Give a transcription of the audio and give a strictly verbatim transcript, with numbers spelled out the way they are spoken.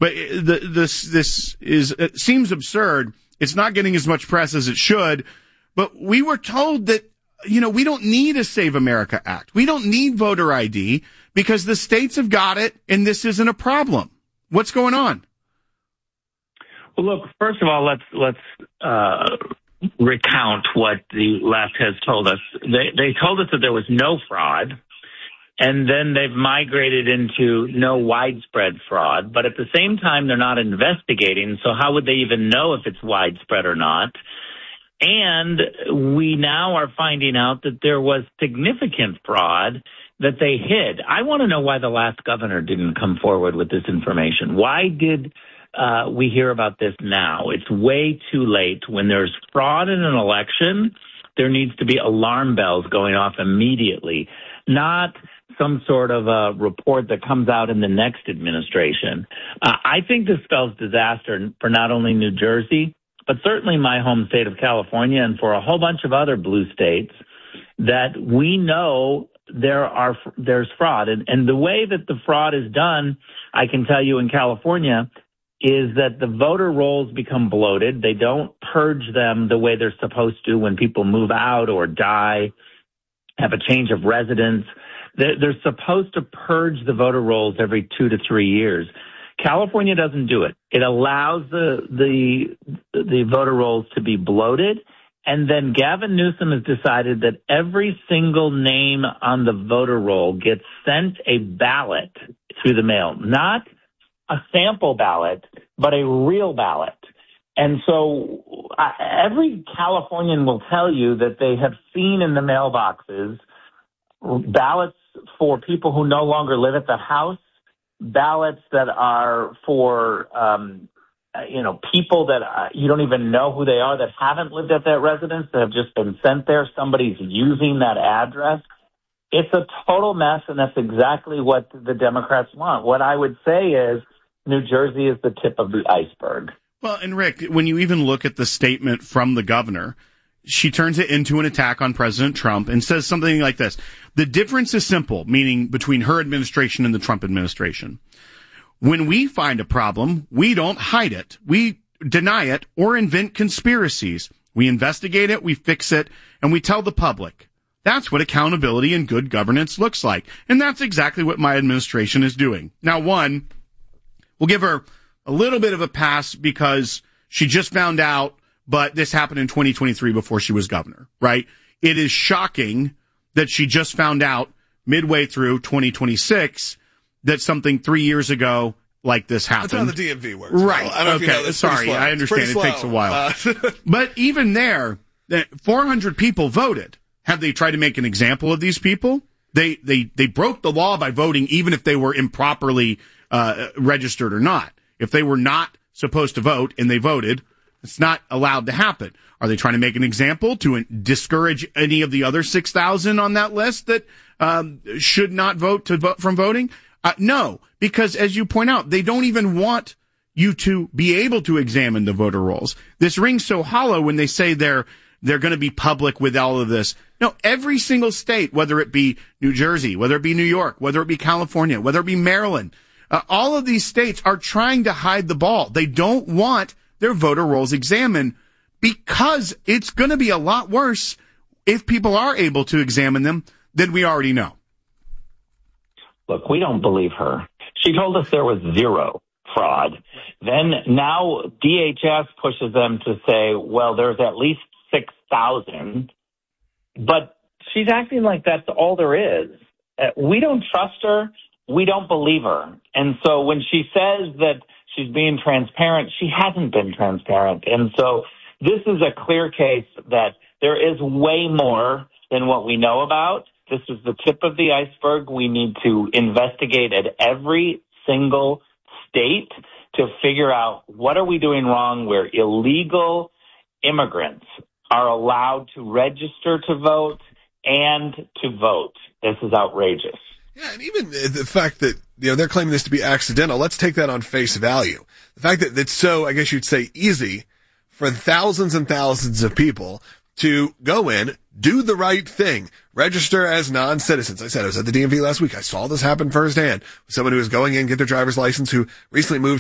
But the, this this is it seems absurd. It's not getting as much press as it should. But we were told that, you know, we don't need a Save America Act. We don't need voter I D because the states have got it, and this isn't a problem. What's going on? Well, look, first of all, let's let's uh, recount what the left has told us. They they told us that there was no fraud, and then they've migrated into no widespread fraud. But at the same time, they're not investigating, so how would they even know if it's widespread or not? And we now are finding out that there was significant fraud that they hid. I want to know why the last governor didn't come forward with this information. Why did uh, we hear about this now? It's way too late. When there's fraud in an election, there needs to be alarm bells going off immediately, not some sort of a report that comes out in the next administration. Uh, I think this spells disaster for not only New Jersey, but certainly my home state of California and for a whole bunch of other blue states, that we know there are there's fraud. And, and the way that the fraud is done, I can tell you in California, is that the voter rolls become bloated. They don't purge them the way they're supposed to when people move out or die, have a change of residence. They're, they're supposed to purge the voter rolls every two to three years. California doesn't do it. It allows the the the voter rolls to be bloated, and then Gavin Newsom has decided that every single name on the voter roll gets sent a ballot through the mail, not a sample ballot, but a real ballot. And so uh, every Californian will tell you that they have seen in the mailboxes ballots for people who no longer live at the house, ballots that are for, um, you know, people that uh, you don't even know who they are, that haven't lived at that residence, that have just been sent there. Somebody's using that address. It's a total mess, and that's exactly what the Democrats want. What I would say is New Jersey is the tip of the iceberg. Well, and Rick, when you even look at the statement from the governor, she turns it into an attack on President Trump and says something like this. The difference is simple, meaning between her administration and the Trump administration. When we find a problem, we don't hide it. We deny it or invent conspiracies. We investigate it, we fix it, and we tell the public. That's what accountability and good governance looks like. And that's exactly what my administration is doing. Now, one, we'll give her a little bit of a pass because she just found out, but this happened in twenty twenty-three before she was governor, right? It is shocking that she just found out midway through twenty twenty-six that something three years ago like this happened. That's how the D M V works. Right. Well, I don't okay. know if you know, Sorry. I understand it takes a while. Uh, but even there, four hundred people voted. Have they tried to make an example of these people? They, they, they broke the law by voting even if they were improperly uh, registered or not. If they were not supposed to vote and they voted, it's not allowed to happen. Are they trying to make an example to discourage any of the other six thousand on that list that um, should not vote to vote from voting? Uh, no, because as you point out, they don't even want you to be able to examine the voter rolls. This rings so hollow when they say they're they're going to be public with all of this. No, every single state, whether it be New Jersey, whether it be New York, whether it be California, whether it be Maryland, uh, all of these states are trying to hide the ball. They don't want their voter rolls examined because it's going to be a lot worse if people are able to examine them than we already know. Look, we don't believe her. She told us there was zero fraud. Then now D H S pushes them to say, well, there's at least six thousand. But she's acting like that's all there is. Uh, we don't trust her. We don't believe her. And so when she says that she's being transparent, she hasn't been transparent. And so this is a clear case that there is way more than what we know about. This is the tip of the iceberg. We need to investigate at every single state to figure out what are we doing wrong where illegal immigrants are allowed to register to vote and to vote. This is outrageous. Yeah, and even the fact that, you know, they're claiming this to be accidental, let's take that on face value. The fact that it's so, I guess you'd say, easy for thousands and thousands of people to go in, do the right thing, register as non-citizens. I said I was at the D M V last week. I saw this happen firsthand. Someone who was going in, get their driver's license, who recently moved